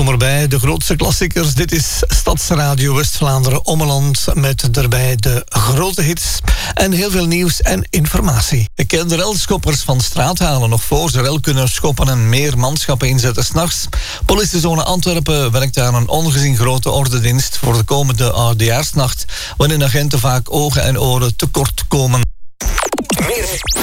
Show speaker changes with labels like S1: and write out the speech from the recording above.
S1: Kom erbij, de grootste klassiekers. Dit is Stadsradio West-Vlaanderen Ommeland met daarbij de grote hits en heel veel nieuws en informatie. Ik ken de relschoppers van straat halen nog voor ze rel kunnen schoppen en meer manschappen inzetten 's nachts. Politiezone Antwerpen werkt aan een ongezien grote ordendienst voor de komende oudejaarsnacht, waarin agenten vaak ogen en oren tekort komen.